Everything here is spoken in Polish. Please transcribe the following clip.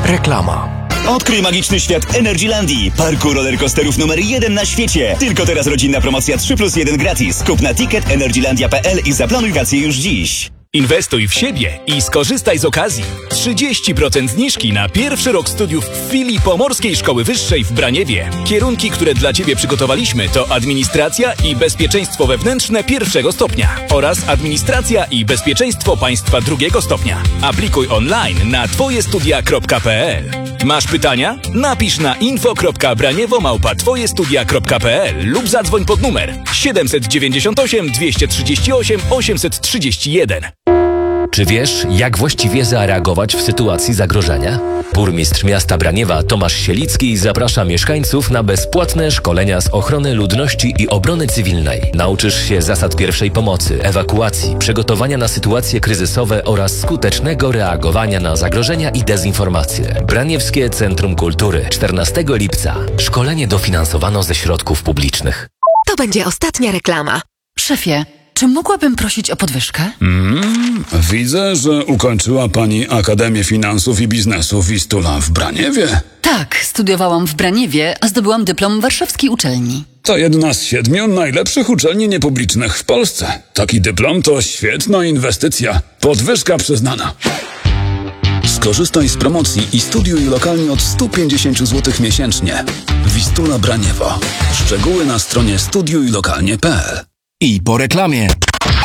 Reklama. Odkryj magiczny świat Energylandii, parku rollercoasterów numer 1 na świecie. Tylko teraz rodzinna promocja 3+1 gratis. Kup na ticket energylandia.pl i zaplanuj wakacje już dziś. Inwestuj w siebie i skorzystaj z okazji. 30% zniżki na pierwszy rok studiów w filii Pomorskiej Szkoły Wyższej w Braniewie. Kierunki, które dla Ciebie przygotowaliśmy, to administracja i bezpieczeństwo wewnętrzne pierwszego stopnia oraz administracja i bezpieczeństwo państwa drugiego stopnia. Aplikuj online na twojestudia.pl. Masz pytania? Napisz na info.braniewo@twojestudia.pl lub zadzwoń pod numer 798 238 831. Czy wiesz, jak właściwie zareagować w sytuacji zagrożenia? Burmistrz miasta Braniewa Tomasz Sielicki zaprasza mieszkańców na bezpłatne szkolenia z ochrony ludności i obrony cywilnej. Nauczysz się zasad pierwszej pomocy, ewakuacji, przygotowania na sytuacje kryzysowe oraz skutecznego reagowania na zagrożenia i dezinformacje. Braniewskie Centrum Kultury, 14 lipca. Szkolenie dofinansowano ze środków publicznych. To będzie ostatnia reklama. Szefie, czy mógłabym prosić o podwyżkę? Widzę, że ukończyła pani Akademię Finansów i Biznesu Wistula w Braniewie. Tak, studiowałam w Braniewie, a zdobyłam dyplom warszawskiej uczelni. To jedna z 7 najlepszych uczelni niepublicznych w Polsce. Taki dyplom to świetna inwestycja. Podwyżka przyznana. Skorzystaj z promocji i studiuj lokalnie od 150 zł miesięcznie. Wistula Braniewo. Szczegóły na stronie studiujlokalnie.pl. I po reklamie.